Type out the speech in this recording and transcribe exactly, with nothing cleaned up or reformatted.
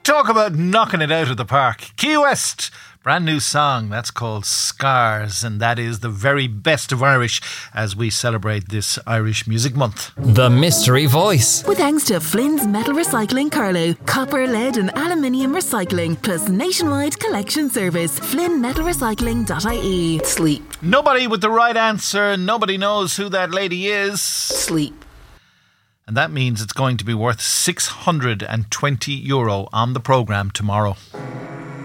Talk about knocking it out of the park. Key West, brand new song, that's called Scars, and that is the very best of Irish as we celebrate this Irish Music Month. The Mystery Voice. With thanks to Flynn's Metal Recycling Carlow, copper, lead and aluminium recycling, plus nationwide collection service. flynn metal recycling dot I E. Sleep. Nobody with the right answer, nobody knows who that lady is. Sleep. And that means it's going to be worth six hundred twenty euro on the programme tomorrow.